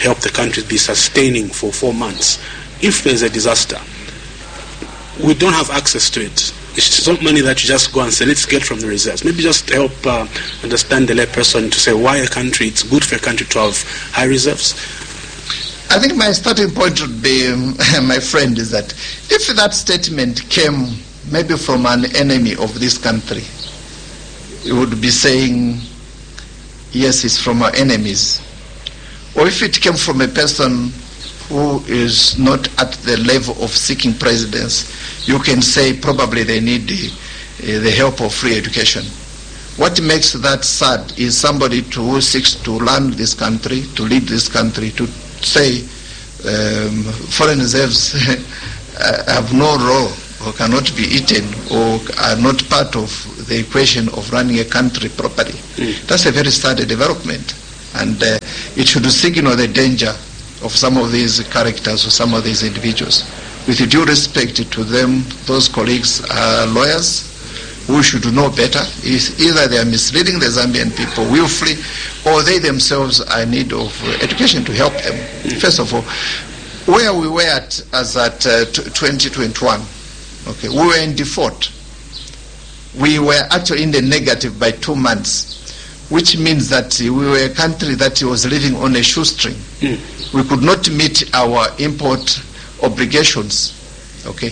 help the country be sustaining for 4 months. If there's a disaster, we don't have access to it. It's not money that you just go and say, let's get from the reserves. Maybe just help understand the layperson to say why it's good for a country to have high reserves. I think my starting point would be, my friend, is that if that statement came maybe from an enemy of this country, it would be saying, yes, it's from our enemies. Or if it came from a person who is not at the level of seeking precedence, you can say probably they need the help of free education. What makes that sad is somebody who seeks to run this country, to lead this country, to say foreign reserves have no role or cannot be eaten or are not part of the equation of running a country properly. That's a very sad development, and it should signal the danger of some of these characters or some of these individuals. With due respect to them, those colleagues are lawyers who should know better. Either they are misleading the Zambian people willfully, or they themselves are in need of education to help them. First of all, where we were at 2021, okay, we were in default. We were actually in the negative by 2 months, which means that we were a country that was living on a shoestring. We could not meet our import obligations. Okay,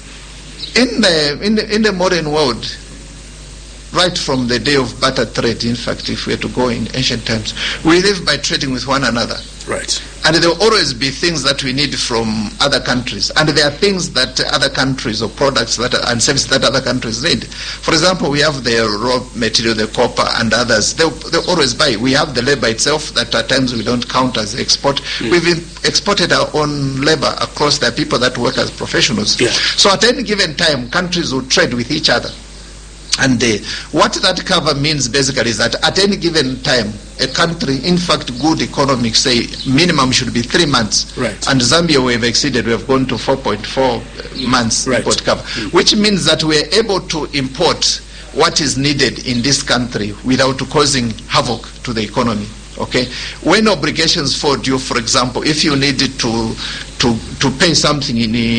in the modern world, right from the day of barter trade, in fact, if we were to go in ancient times, we live by trading with one another. Right. And there will always be things that we need from other countries, and there are things that other countries or products and services that other countries need. For example, we have the raw material, the copper and others. They'll always buy. We have the labor itself that at times we don't count as export. We've exported our own labor across. There are people that work as professionals. Yeah. So at any given time, countries will trade with each other. And what that cover means basically is that at any given time, a country, in fact, good economics say minimum should be 3 months. Right. And Zambia, we have exceeded. We have gone to 4.4 months import cover, which means that we are able to import what is needed in this country without causing havoc to the economy. Okay, when obligations fall due, for example, if you needed to pay something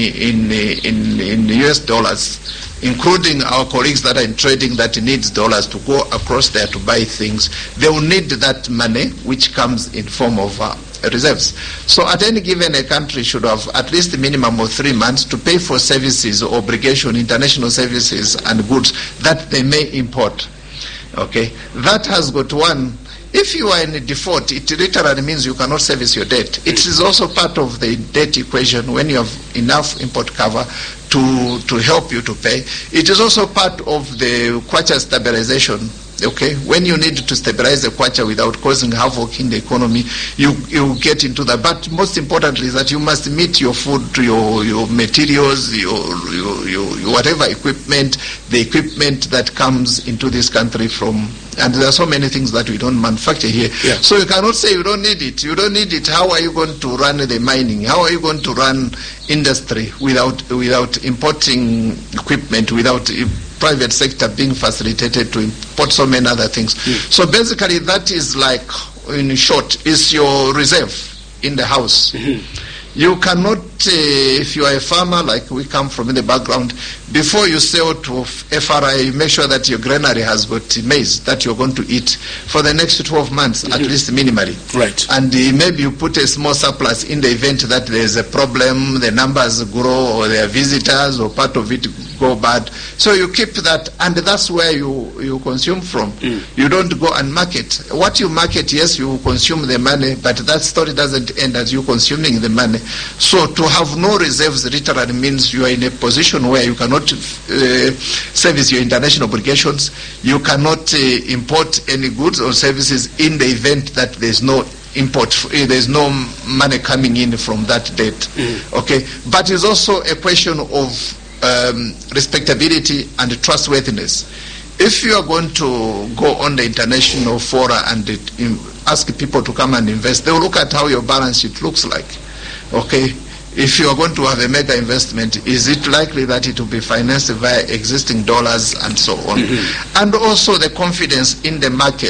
in US dollars, including our colleagues that are in trading that needs dollars to go across there to buy things, they will need that money, which comes in form of reserves. So at any given, a country should have at least a minimum of 3 months to pay for services, obligation, international services and goods that they may import. Okay, that has got one. If you are in a default, it literally means you cannot service your debt. It is also part of the debt equation when you have enough import cover to help you to pay. It is also part of the kwacha stabilization. Okay, when you need to stabilize the kwacha without causing havoc in the economy, you get into that. But most importantly is that you must meet your food, your materials, your whatever equipment, the equipment that comes into this country from. And there are so many things that we don't manufacture here. Yeah. So you cannot say you don't need it. You don't need it. How are you going to run the mining? How are you going to run industry without importing equipment, without private sector being facilitated to import so many other things? So basically that is like, in short, is your reserve in the house. You cannot, if you are a farmer, like we come from in the background, before you sell to FRI, make sure that your granary has got maize that you're going to eat for the next 12 months, at least minimally. Right. And maybe you put a small surplus in the event that there's a problem, the numbers grow, or there are visitors, or part of it go bad. So you keep that, and that's where you consume from. You don't go and market. What you market, yes, you consume the money, but that story doesn't end as you consuming the money. So to have no reserves literally means you are in a position where you cannot service your international obligations. You cannot import any goods or services in the event that there's no import, there's no money coming in from that debt. Okay, but it's also a question of respectability and trustworthiness. If you are going to go on the international fora and ask people to come and invest, they will look at how your balance sheet looks like. Okay, if you are going to have a mega investment, is it likely that it will be financed via existing dollars and so on? And also the confidence in the market.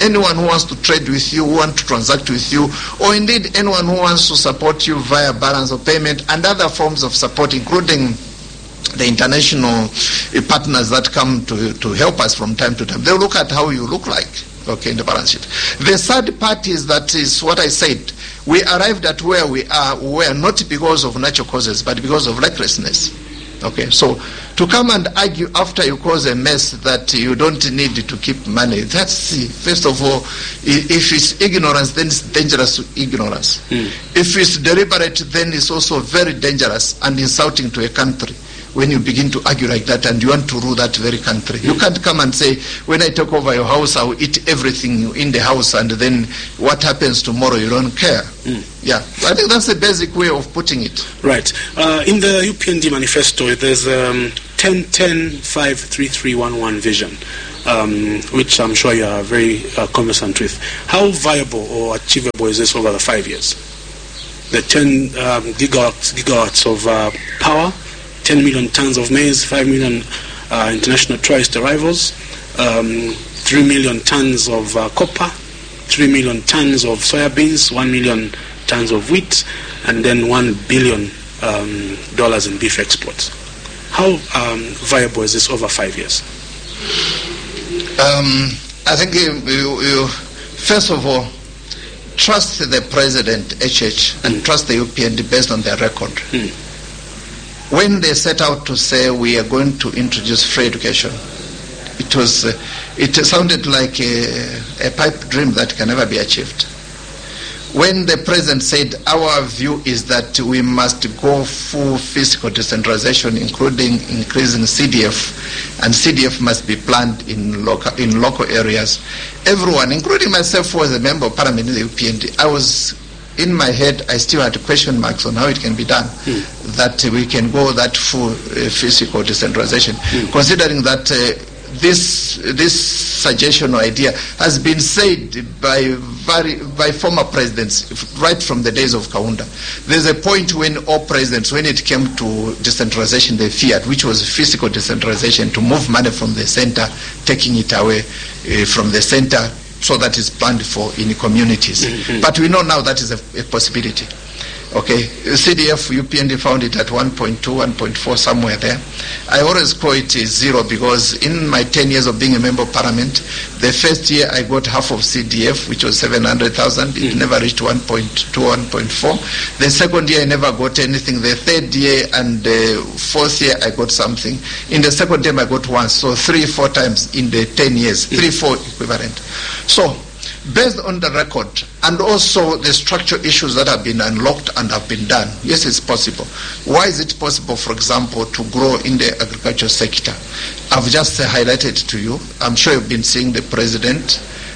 anyone who wants to trade with you, who wants to transact with you, or indeed anyone who wants to support you via balance of payment and other forms of support, including the international partners that come to help us from time to time. They'll look at how you look like, okay, in the balance sheet. The third part is what I said. We arrived at where we are not because of natural causes, but because of recklessness. Okay, so to come and argue after you cause a mess that you don't need to keep money, that's, first of all, if it's ignorance, then it's dangerous ignorance. If it's deliberate, then it's also very dangerous and insulting to a country. When you begin to argue like that and you want to rule that very country, you can't come and say, when I take over your house, I will eat everything in the house, and then what happens tomorrow, you don't care. Yeah, I think that's the basic way of putting it. Right. In the UPND manifesto, there's 10-10-5-3-3-1-1 vision, which I'm sure you are very conversant with. How viable or achievable is this over the 5 years? The 10 gigawatts of power, 10 million tons of maize, 5 million international tourist arrivals, 3 million tons of copper, 3 million tons of soybeans, 1 million tons of wheat, and then $1 billion in beef exports. How viable is this over 5 years? I think you first of all, trust the President, HH, and trust the UPND based on their record. When they set out to say we are going to introduce free education, it sounded like a pipe dream that can never be achieved. When the President said our view is that we must go full fiscal decentralization, including increasing CDF, and CDF must be planned in local areas, everyone, including myself, who was a member of Parliament in the UPND, in my head, I still had question marks on how it can be done, that we can go that full physical decentralization, considering that this suggestion or idea has been said by former presidents right from the days of Kaunda. There's a point when all presidents, when it came to decentralization, they feared, which was physical decentralization, to move money from the center, taking it away from the center, so that is planned for in communities. But we know now that is a possibility. Okay, CDF, UPND found it at 1.2, 1.4, somewhere there. I always call it zero because in my 10 years of being a member of Parliament, the first year I got half of CDF, which was 700,000. It never reached 1.2, 1.4. The second year I never got anything. The third year and the fourth year I got something. In the second term I got once. So 3-4 times in the 10 years, 3-4 equivalent. So, based on the record and also the structural issues that have been unlocked and have been done, yes, it's possible. Why is it possible, for example, to grow in the agriculture sector? I've just highlighted to you. I'm sure you've been seeing the President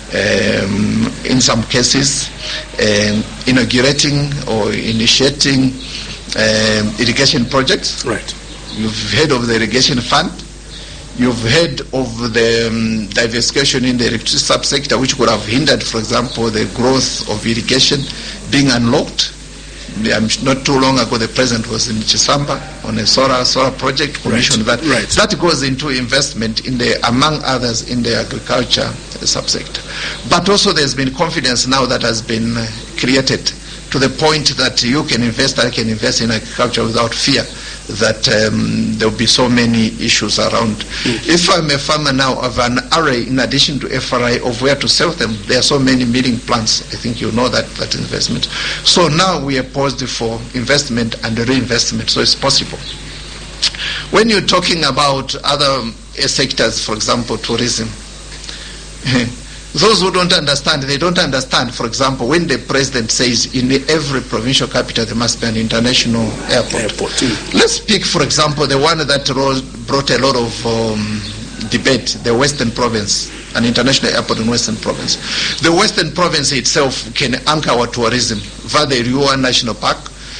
in some cases inaugurating or initiating irrigation projects. Right. You've heard of the irrigation fund. You've heard of the diversification in the electricity subsector, which could have hindered, for example, the growth of irrigation being unlocked. Not too long ago, the President was in Chisamba on a solar project, commissioned that. Right. That goes into investment in the, among others, in the agriculture subsector. But also there's been confidence now that has been created to the point that you can invest, I can invest in agriculture without fear that there will be so many issues around. If I'm a farmer now of an array, in addition to FRI, of where to sell them, there are so many milling plants. I think you know that investment. So now we are poised for investment and reinvestment, so it's possible. When you're talking about other sectors, for example, tourism, those who don't understand, they don't understand, for example, when the President says in every provincial capital there must be an international airport. Let's pick, for example, the one that brought a lot of debate, the Western Province, an international airport in Western Province. The Western Province itself can anchor our tourism via the Ruaha National Park,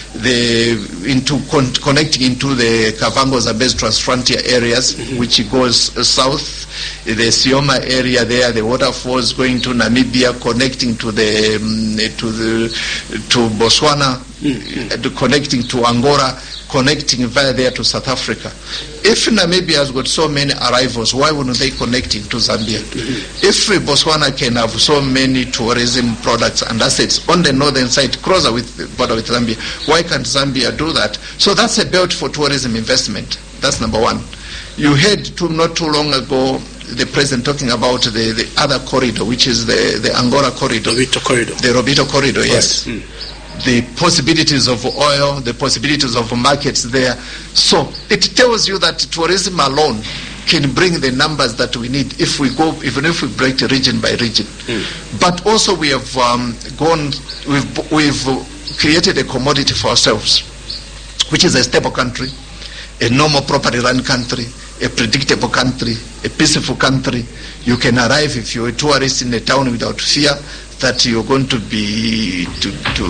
connecting into the Kavango-Zambezi Transfrontier areas, which goes south, the Sioma area there, the waterfalls going to Namibia, connecting to Botswana, connecting to Angola. connecting via there to South Africa. If Namibia has got so many arrivals, why wouldn't they connect into Zambia? If Botswana can have so many tourism products and assets on the northern side, closer with the border with Zambia, why can't Zambia do that? So that's a belt for tourism investment. That's number one. You heard not too long ago the president talking about the other corridor, which is the Angola corridor. Lobito corridor. The Lobito corridor, yes. Right. The possibilities of oil, the possibilities of markets there. So it tells you that tourism alone can bring the numbers that we need if we go, even if we break region by region. But also we have we've created a commodity for ourselves, which is a stable country, a normal property run country, a predictable country, a peaceful country. You can arrive if you're a tourist in a town without fear that you're going to be to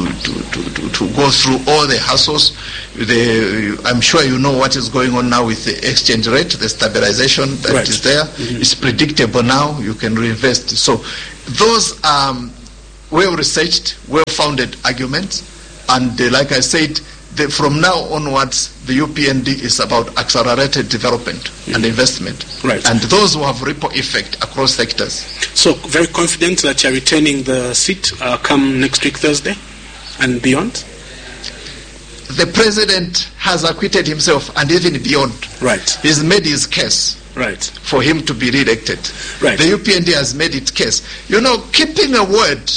go through all the hassles. I'm sure you know what is going on now with the exchange rate, the stabilization that is there. It's predictable now. You can reinvest. So those are well-researched, well-founded arguments. And like I said, from now onwards, the UPND is about accelerated development and investment. Right. And those will have ripple effect across sectors. So very confident that you're retaining the seat come next week, Thursday, and beyond? The president has acquitted himself and even beyond. Right. He's made his case. Right. For him to be re-elected. Right. The UPND has made its case. You know, keeping your word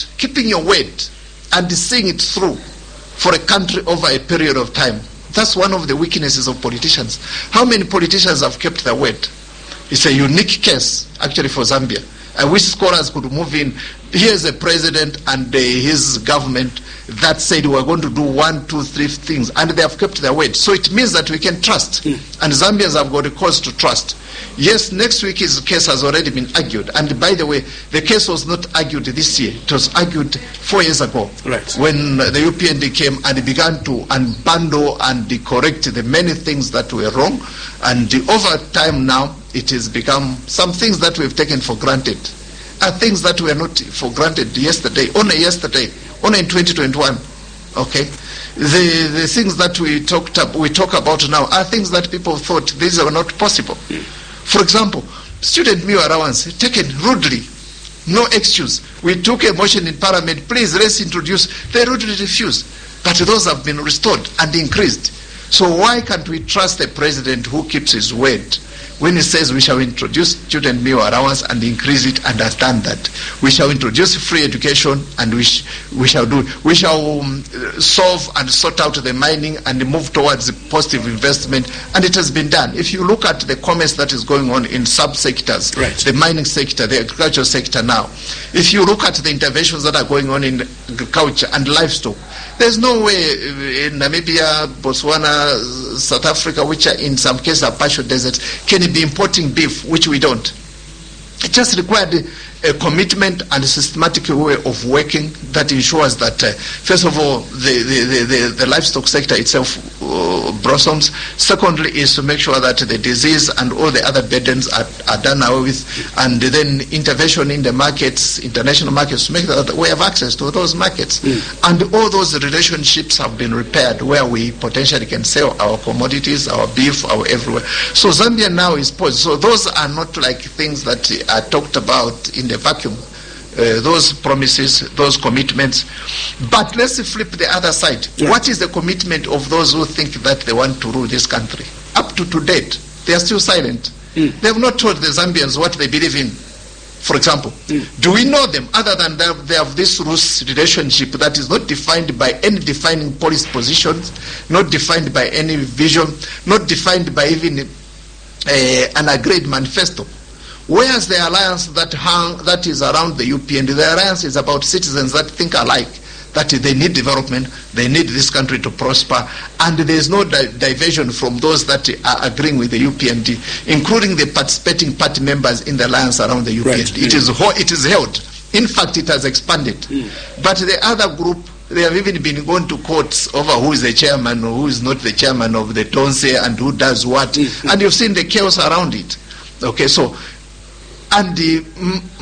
and seeing it through for a country over a period of time, that's one of the weaknesses of politicians. How many politicians have kept their word? It's a unique case, actually, for Zambia. I wish scholars could move in. Here's a president and his government that said we're going to do 1, 2, 3 things, and they have kept their word. So it means that we can trust, and Zambians have got a cause to trust. Yes, next week his case has already been argued, and by the way, the case was not argued this year. It was argued 4 years ago, when the UPND came and began to unbundle and correct the many things that were wrong, and over time now, it has become some things that we've taken for granted are things that were not for granted yesterday, only in 2021. Okay, the things that we talk about now are things that people thought these are not possible. For example, student meal allowance taken rudely, no excuse. We took a motion in Parliament, please let's introduce. They rudely refused, but those have been restored and increased. So why can't we trust a president who keeps his word? When he says we shall introduce student meal allowance and increase it, and has done that. We shall introduce free education, and we shall solve and sort out the mining and move towards positive investment, and it has been done. If you look at the commerce that is going on in sub-sectors, the mining sector, the agricultural sector now, if you look at the interventions that are going on in agriculture and livestock, there's no way in Namibia, Botswana, South Africa, which are in some cases are partial deserts, can be importing beef, which we don't. It just required a commitment and a systematic way of working that ensures that, first of all, the livestock sector itself blossoms. Secondly, is to make sure that the disease and all the other burdens are done away with, and then intervention in the markets, international markets, to make that we have access to those markets. And all those relationships have been repaired where we potentially can sell our commodities, our beef, our everywhere. So Zambia now is poised. So those are not like things that are talked about in the vacuum, those promises, those commitments. But let's flip the other side. What is the commitment of those who think that they want to rule this country? Up to date, they are still silent. They have not told the Zambians what they believe in. For example, do we know them other than they have this loose relationship that is not defined by any defining policy positions, not defined by any vision, not defined by even an agreed manifesto? Whereas the alliance that is around the UPND, the alliance is about citizens that think alike, that they need development, they need this country to prosper, and there is no diversion from those that are agreeing with the UPND, including the participating party members in the alliance around the UPND. It is held. In fact, it has expanded. But the other group, they have even been going to courts over who is the chairman or who is not the chairman of the Tonse and who does what, and you've seen the chaos around it. Okay, so. And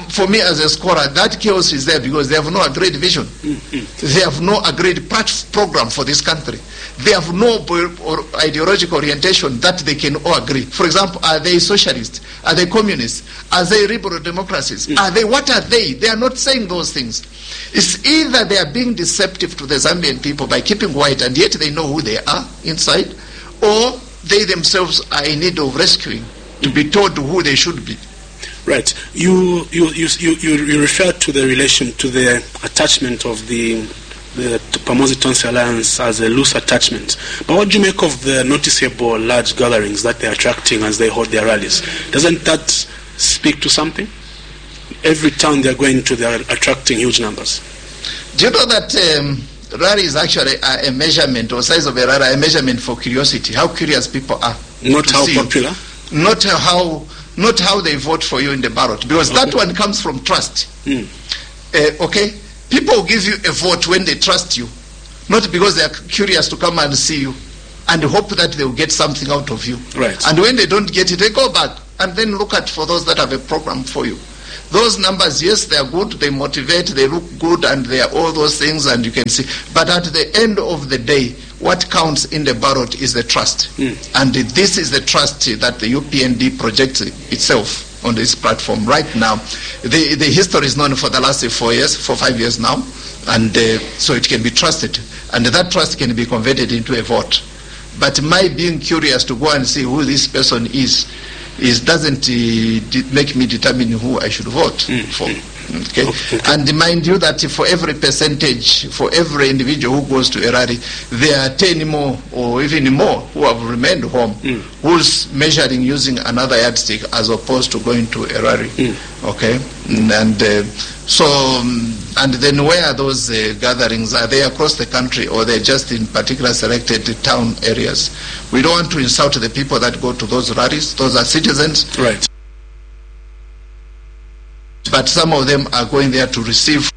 for me as a scholar, that chaos is there because they have no agreed vision. They have no agreed program for this country. They have no ideological orientation that they can all agree. For example, are they socialists? Are they communists? Are they liberal democracies? What are they? They are not saying those things. It's either they are being deceptive to the Zambian people by keeping quiet and yet they know who they are inside, or they themselves are in need of rescuing to be told who they should be. Right. You refer to the relation to the attachment of the Pamosi Tonse Alliance as a loose attachment. But what do you make of the noticeable large gatherings that they're attracting as they hold their rallies? Doesn't that speak to something? Every town they're going to, they're attracting huge numbers. Do you know that rally is actually a measurement, or size of a rally, a measurement for curiosity, how curious people are. Not how popular? Not how they vote for you in the ballot, because that one comes from trust. Okay? People give you a vote when they trust you, not because they are curious to come and see you and hope that they will get something out of you. Right. And when they don't get it, they go back and then look at for those that have a program for you. Those numbers, yes, they are good, they motivate, they look good, and they are all those things, and you can see. But at the end of the day, what counts in the ballot is the trust. And this is the trust that the UPND projects itself on this platform right now. The history is known for the last 5 years now, and so it can be trusted. And that trust can be converted into a vote. But my being curious to go and see who this person is doesn't make me determine who I should vote for. Okay? And mind you that for every percentage, for every individual who goes to a rally, there are 10 more or even more who have remained home, who's measuring using another yardstick as opposed to going to a rally. Okay? And then where are those gatherings? Are they across the country, or they're just in particular selected town areas? We don't want to insult the people that go to those rallies. Those are citizens. Right. But some of them are going there to receive,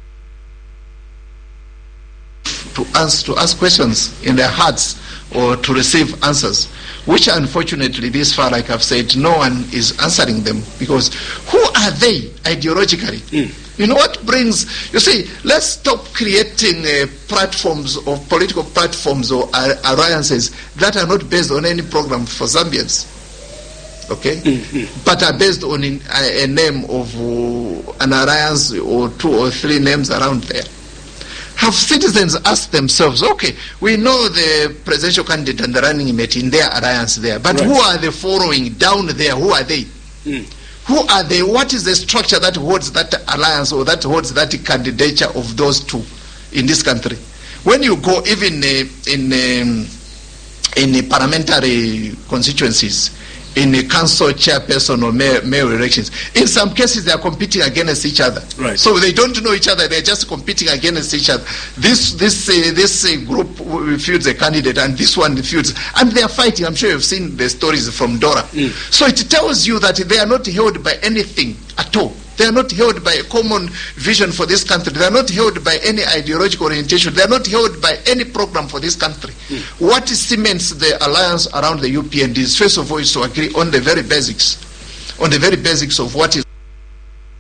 to ask questions in their hearts, or to receive answers, which unfortunately this far, like I've said, no one is answering them, because who are they ideologically? You know what brings, you see, let's stop creating platforms, or political platforms, or alliances that are not based on any program for Zambians. Okay? But are based on a name of an alliance, or 2 or 3 names around there. Have citizens asked themselves, okay, we know the presidential candidate and the running mate in their alliance there, but who are they following down there? Who are they? Who are they? What is the structure that holds that alliance, or that holds that candidature of those two in this country? When you go even in parliamentary constituencies, in a council chairperson or mayor elections, in some cases they are competing against each other. Right. So they don't know each other; they're just competing against each other. This group fields a candidate, and this one fields, and they are fighting. I'm sure you've seen the stories from Dora. So it tells you that they are not held by anything at all. They are not held by a common vision for this country. They are not held by any ideological orientation. They are not held by any program for this country. What cements the alliance around the UPND is, first of all, is to agree on the very basics of what